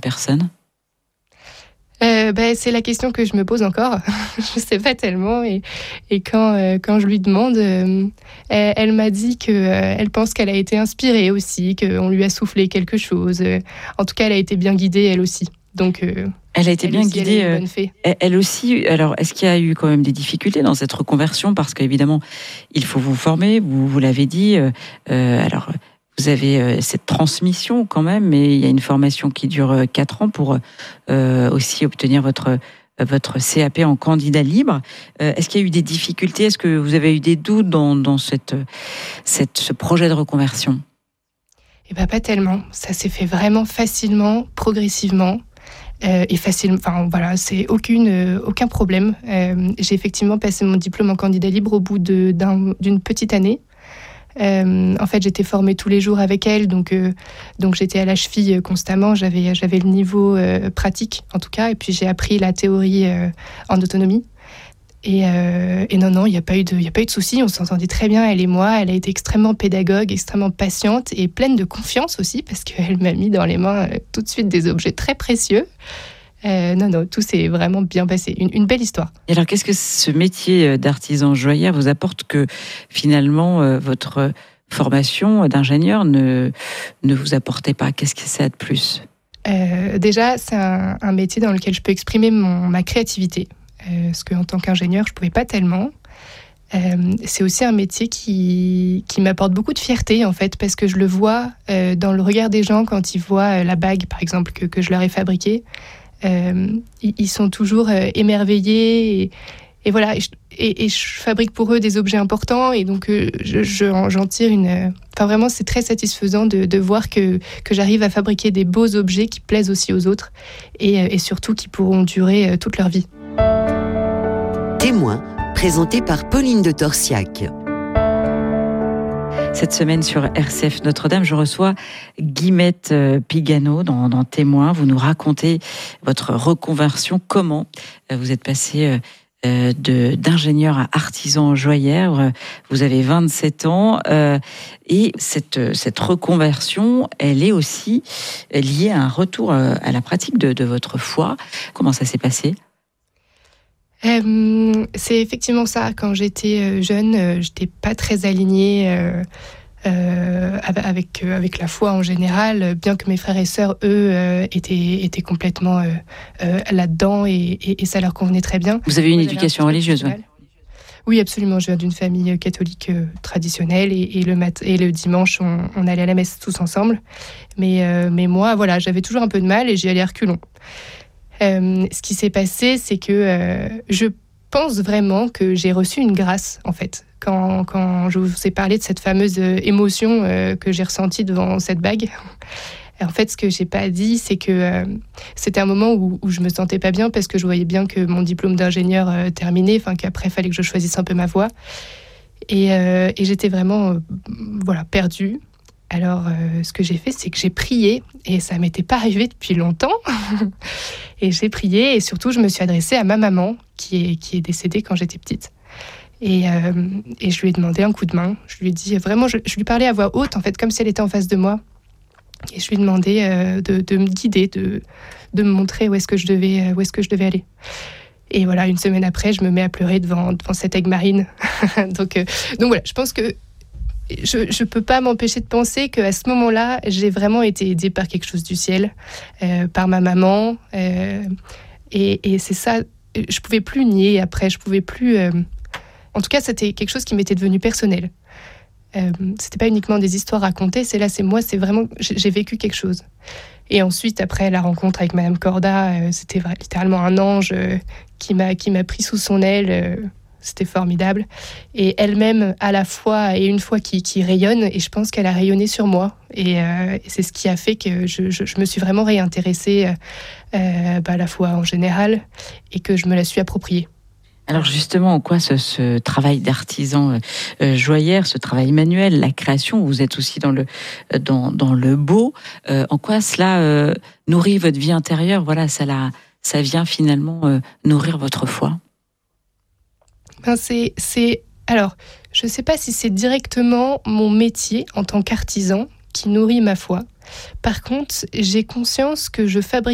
personne ? C'est la question que je me pose encore. Je sais pas tellement. Et quand je lui demande, elle m'a dit qu'elle pense qu'elle a été inspirée aussi, qu'on lui a soufflé quelque chose. En tout cas, elle a été bien guidée, elle aussi. Donc, elle a été bien guidée. Elle a une bonne fée. Elle aussi. Alors, est-ce qu'il y a eu quand même des difficultés dans cette reconversion ? Parce qu'évidemment, il faut vous former. Vous l'avez dit. Alors, vous avez cette transmission quand même, mais il y a une formation qui dure 4 ans pour aussi obtenir votre CAP en candidat libre. Est-ce qu'il y a eu des difficultés ? Est-ce que vous avez eu des doutes dans ce projet de reconversion ? Pas tellement. Ça s'est fait vraiment facilement, progressivement. Et facile, enfin voilà, c'est aucun problème. J'ai effectivement passé mon diplôme en candidat libre au bout d'une petite année. En fait, j'étais formée tous les jours avec elle, donc j'étais à la cheville constamment. J'avais le niveau pratique, en tout cas, et puis j'ai appris la théorie en autonomie. Et non, il n'y a pas eu de soucis. On s'entendait très bien, elle et moi. Elle a été extrêmement pédagogue, extrêmement patiente et pleine de confiance aussi, parce qu'elle m'a mis dans les mains tout de suite des objets très précieux. Non, tout s'est vraiment bien passé. Une belle histoire. Et alors, qu'est-ce que ce métier d'artisan joaillère vous apporte que finalement votre formation d'ingénieur ne vous apportait pas ? Qu'est-ce que ça a de plus ? Déjà, c'est un métier dans lequel je peux exprimer ma créativité. Parce qu'en tant qu'ingénieur, je ne pouvais pas tellement. C'est aussi un métier qui m'apporte beaucoup de fierté, en fait, parce que je le vois dans le regard des gens quand ils voient la bague, par exemple, que je leur ai fabriquée. Ils sont toujours émerveillés et voilà. Et je fabrique pour eux des objets importants et donc j'en tire Enfin, vraiment, c'est très satisfaisant de voir que j'arrive à fabriquer des beaux objets qui plaisent aussi aux autres et surtout qui pourront durer toute leur vie. Témoin, présenté par Pauline de Torsiac. Cette semaine sur RCF Notre-Dame, je reçois Guillemette Pigano dans Témoin. Vous nous racontez votre reconversion, comment vous êtes passée d'ingénieur à artisan joaillère. Vous avez 27 ans et cette reconversion, elle est aussi liée à un retour à la pratique de votre foi. Comment ça s'est passé ? C'est effectivement ça. Quand j'étais jeune, j'étais pas très alignée avec la foi en général, bien que mes frères et sœurs, eux, étaient complètement là-dedans et ça leur convenait très bien. Vous avez une éducation religieuse, oui ? Oui, absolument. Je viens d'une famille catholique traditionnelle et le dimanche, on allait à la messe tous ensemble. Mais moi, voilà, j'avais toujours un peu de mal et j'y allais à reculons. Ce qui s'est passé, c'est que je pense vraiment que j'ai reçu une grâce, en fait. Quand je vous ai parlé de cette fameuse émotion que j'ai ressentie devant cette bague, en fait, ce que j'ai pas dit, c'est que c'était un moment où je me sentais pas bien parce que je voyais bien que mon diplôme d'ingénieur terminait, enfin qu'après, il fallait que je choisisse un peu ma voie. Et j'étais vraiment perdue. Alors, ce que j'ai fait, c'est que j'ai prié, et ça m'était pas arrivé depuis longtemps. Et j'ai prié, et surtout, je me suis adressée à ma maman, qui est décédée quand j'étais petite. Et je lui ai demandé un coup de main. Je lui ai dit, vraiment, je lui parlais à voix haute, en fait, comme si elle était en face de moi. Et je lui ai demandé de me guider, de me montrer où est-ce que je devais aller. Et voilà, une semaine après, je me mets à pleurer devant cette aigue marine. donc voilà, je pense que je peux pas m'empêcher de penser qu'à ce moment-là, j'ai vraiment été aidée par quelque chose du ciel, par ma maman. Et c'est ça, je pouvais plus nier après, je pouvais plus... En tout cas, c'était quelque chose qui m'était devenu personnel. C'était pas uniquement des histoires racontées, c'est moi, c'est vraiment... J'ai vécu quelque chose. Et ensuite, après la rencontre avec Madame Corda, c'était littéralement un ange qui m'a pris sous son aile... C'était formidable. Et elle-même, à la foi et une foi qui rayonne, et je pense qu'elle a rayonné sur moi. Et c'est ce qui a fait que je me suis vraiment réintéressée à la foi en général et que je me la suis appropriée. Alors justement, en quoi ce travail d'artisan joaillère, ce travail manuel, la création, vous êtes aussi dans le beau, en quoi cela nourrit votre vie intérieure ? Voilà, ça vient finalement nourrir votre foi. Alors, je ne sais pas si c'est directement mon métier en tant qu'artisan qui nourrit ma foi. Par contre, j'ai conscience que je fabrique